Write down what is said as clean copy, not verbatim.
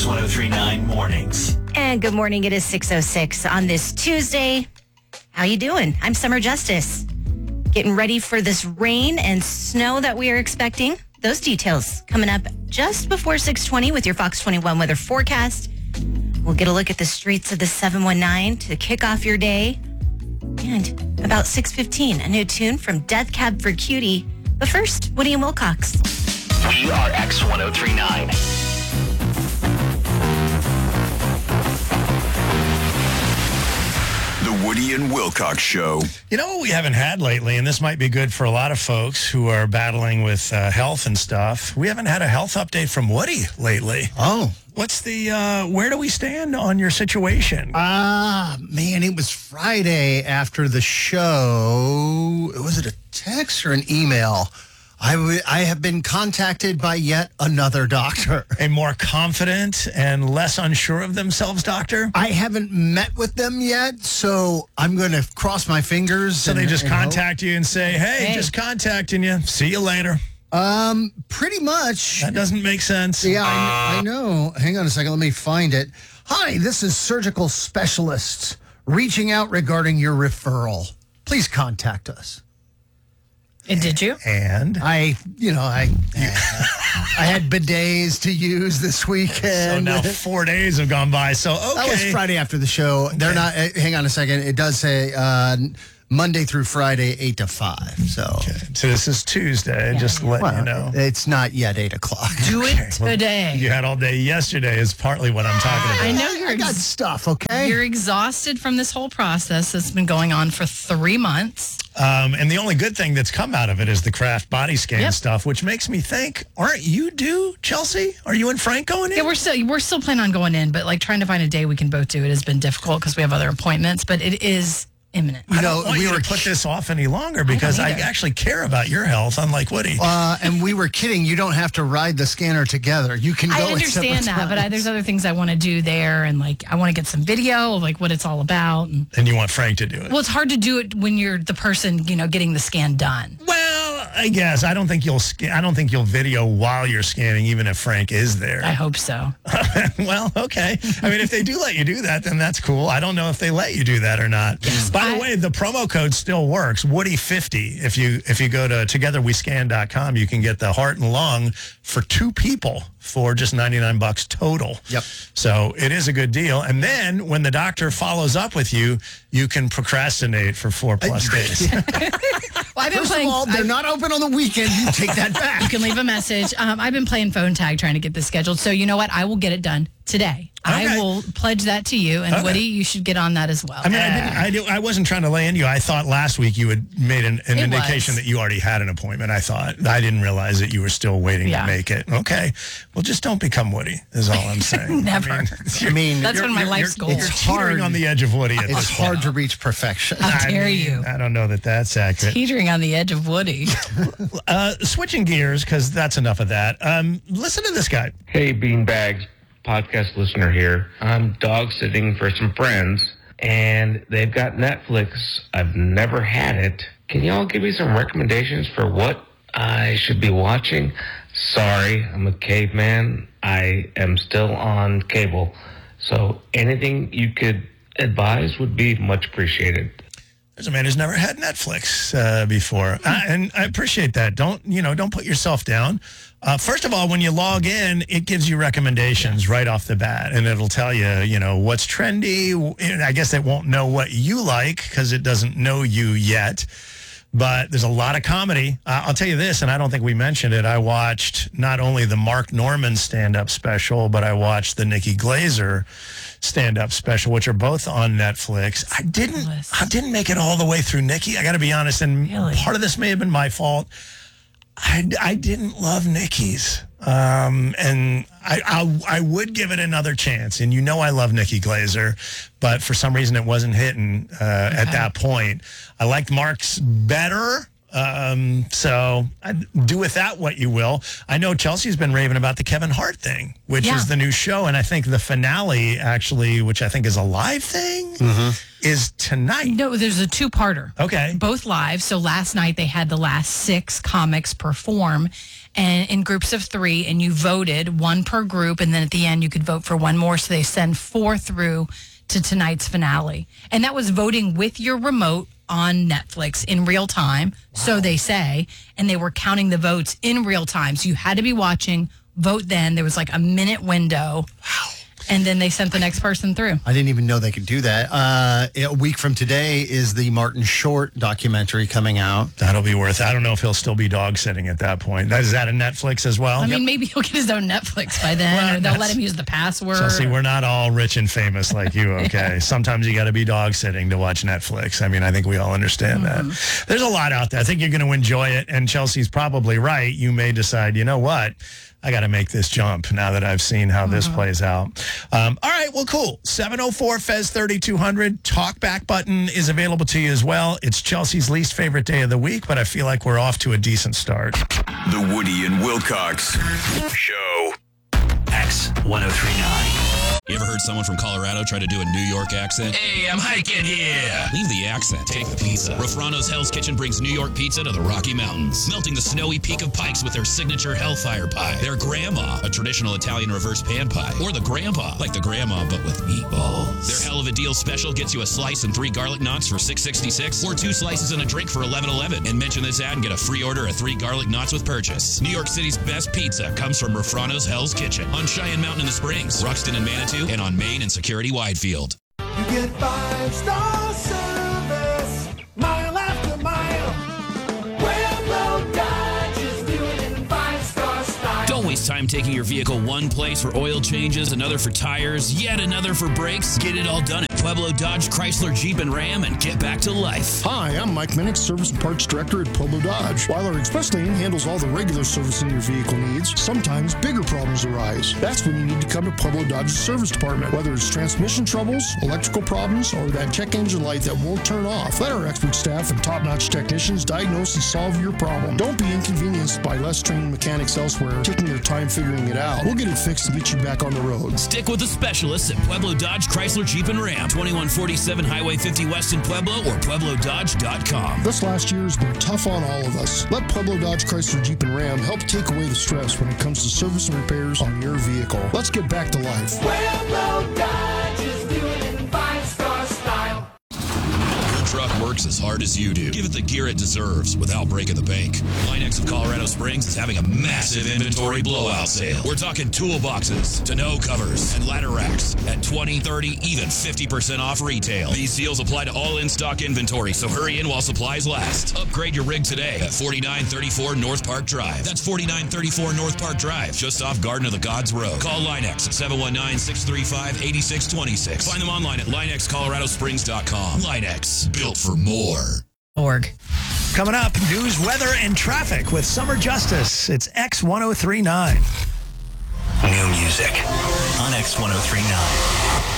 X1039 Mornings. And good morning. It is 6:06 on this Tuesday. How you doing? I'm Summer Justice. Getting ready for this rain and snow that we are expecting. Those details coming up just before 6:20 with your Fox 21 weather forecast. We'll get a look at the streets of the 719 to kick off your day. And about 6:15, a new tune from Death Cab for Cutie. But first, Woody and Wilcox. We are X1039. The Woody and Wilcox Show. You know what we haven't had lately, and this might be good for a lot of folks who are battling with health and stuff. We haven't had a health update from Woody lately. Oh. What's the, where do we stand on your situation? Man, it was Friday after the show. Was it a text or an email? I have been contacted by yet another doctor. A more confident and less unsure of themselves doctor? I haven't met with them yet, so I'm going to cross my fingers. So they just contact you and say, hey, just contacting you. See you later. Pretty much. That doesn't make sense. Yeah, I know. Hang on a second. Let me find it. Hi, this is Surgical Specialists reaching out regarding your referral. Please contact us. And did you? And? I had bidets to use this weekend. So now 4 days have gone by. So, okay. That was Friday after the show. They're not, hang on a second. It does say Monday through Friday, 8 to 5. So this is Tuesday, just letting you know. It's not yet 8 o'clock. Do it today. You had all day yesterday is partly what I'm talking about. I know I got stuff, okay? You're exhausted from this whole process that's been going on for 3 months. And the only good thing that's come out of it is the Kraft body scan stuff, which makes me think, aren't you due, Chelsea? Are you and Frank going in? Yeah, we're still planning on going in, but like trying to find a day we can both do it has been difficult because we have other appointments, but it is imminent. I don't want you to put this off any longer because I actually care about your health, unlike Woody. And we were kidding. You don't have to ride the scanner together. You can go. I understand that, but there's other things I want to do there, and like I want to get some video of like what it's all about. And you want Frank to do it. Well, it's hard to do it when you're the person, getting the scan done. Well, I guess I don't think you'll video while you're scanning, even if Frank is there. I hope so. Well, okay. I mean, if they do let you do that, then that's cool. I don't know if they let you do that or not. By the way, the promo code still works. Woody50. If you go to togetherwescan.com, you can get the heart and lung for 2 people for just $99 total. Yep. So it is a good deal. And then when the doctor follows up with you, you can procrastinate for 4+ days. Well, First of all, they're not open on the weekend. You take that back. You can leave a message. I've been playing phone tag trying to get this scheduled. So you know what? I will get it done today. Okay. I will pledge that to you. And Woody, you should get on that as well. I mean, I wasn't trying to lay into you. I thought last week you had made an indication that you already had an appointment. I didn't realize that you were still waiting to make it. Okay. Well, just don't become Woody is all I'm saying. Never. I mean, that's one of my life's goals. You're teetering on the edge of Woody. It's hard to reach perfection. How dare you? I don't know that that's accurate. Teetering on the edge of Woody. Switching gears, because that's enough of that. Listen to this guy. Hey, Beanbags podcast listener here. I'm dog sitting for some friends, and they've got Netflix. I've never had it. Can y'all give me some recommendations for what I should be watching? Sorry, I'm a caveman. I am still on cable. So anything you could advise would be much appreciated. There's a man who's never had Netflix before, and I appreciate that. Don't put yourself down. First of all, when you log in, it gives you recommendations right off the bat, and it'll tell you, what's trendy. I guess it won't know what you like because it doesn't know you yet. But there's a lot of comedy. I'll tell you this, and I don't think we mentioned it. I watched not only the Mark Norman stand-up special, but I watched the Nikki Glaser stand-up special, which are both on Netflix. I didn't make it all the way through Nikki. I got to be honest, and part of this may have been my fault. I didn't love Nikki's. And I would give it another chance. And I love Nikki Glaser, but for some reason it wasn't hitting at that point. I liked Mark's better. So do with that what you will. I know Chelsea's been raving about the Kevin Hart thing, which is the new show. And I think the finale, actually, which I think is a live thing, is tonight. No, there's a two-parter. Okay. Both live. So last night they had the last 6 comics perform and in groups of 3, and you voted 1 per group, and then at the end you could vote for 1 more. So they send 4 through to tonight's finale. And that was voting with your remote on Netflix in real time, so they say, and they were counting the votes in real time. So you had to be watching, vote then. There was like a minute window. Wow. And then they sent the next person through. I didn't even know they could do that. A week from today is the Martin Short documentary coming out. That'll be worth it. I don't know if he'll still be dog sitting at that point. Is that a Netflix as well? I mean, maybe he'll get his own Netflix by then, or they'll let him use the password. Chelsea, we're not all rich and famous like you, okay? Sometimes you got to be dog sitting to watch Netflix. I mean, I think we all understand that. There's a lot out there. I think you're going to enjoy it, and Chelsea's probably right. You may decide, you know what? I got to make this jump now that I've seen how this plays out. All right, well, cool. 704 Fez 3200. Talkback button is available to you as well. It's Chelsea's least favorite day of the week, but I feel like we're off to a decent start. The Woody and Wilcox Show. X1039. You ever heard someone from Colorado try to do a New York accent? Hey, I'm hiking here. Leave the accent. Take the pizza. Rafrano's Hell's Kitchen brings New York pizza to the Rocky Mountains, melting the snowy peak of Pikes with their signature Hellfire Pie, their Grandma, a traditional Italian reverse pan pie, or the Grandpa, like the Grandma but with meatballs. Their Hell of a Deal special gets you a slice and 3 garlic knots for $6.66, or 2 slices and a drink for $11.11. And mention this ad and get a free order of 3 garlic knots with purchase. New York City's best pizza comes from Rafrano's Hell's Kitchen on Cheyenne Mountain in the Springs, Ruxton and Manitou, and on Main and Security Widefield. You get 5-star service, mile after mile. Pueblo Dodge is doing it in 5-star style. Don't waste time taking your vehicle one place for oil changes, another for tires, yet another for brakes. Get it all done at Pueblo Dodge, Chrysler, Jeep, and Ram, and get back to life. Hi, I'm Mike Minnick, Service and Parts Director at Pueblo Dodge. While our express lane handles all the regular servicing your vehicle needs, sometimes bigger problems arise. That's when you need to come to Pueblo Dodge's service department. Whether it's transmission troubles, electrical problems, or that check engine light that won't turn off, let our expert staff and top-notch technicians diagnose and solve your problem. Don't be inconvenienced by less trained mechanics elsewhere taking their time figuring it out. We'll get it fixed and get you back on the road. Stick with the specialists at Pueblo Dodge, Chrysler, Jeep, and Ram. 2147 Highway 50 West in Pueblo or PuebloDodge.com. This last year has been tough on all of us. Let Pueblo Dodge, Chrysler, Jeep, and Ram help take away the stress when it comes to service and repairs on your vehicle. Let's get back to life. Pueblo Dodge is doing it in 5-star style. Your truck works as hard as you do. Give it the gear it deserves without breaking the bank. Linex of Colorado Springs is having a massive inventory blowout sale. We're talking toolboxes, tonneau covers, and ladder racks at 20, 30, even 50% off retail. These deals apply to all in-stock inventory, so hurry in while supplies last. Upgrade your rig today at 4934 North Park Drive. That's 4934 North Park Drive, just off Garden of the Gods Road. Call Linex at 719-635-8626. Find them online at LinexColoradoSprings.com. Linex, built for more. Coming up, news, weather, and traffic with Summer Justice. It's X1039. New music on X1039.